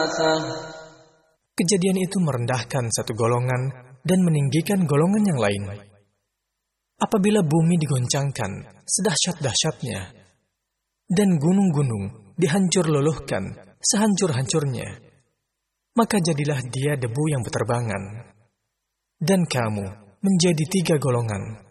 Kejadian itu merendahkan satu golongan dan meninggikan golongan yang lain. Apabila bumi digoncangkan sedahsyat-dahsyatnya, dan gunung-gunung dihancur luluhkan sehancur-hancurnya, maka jadilah dia debu yang berterbangan. Dan kamu menjadi 3 golongan.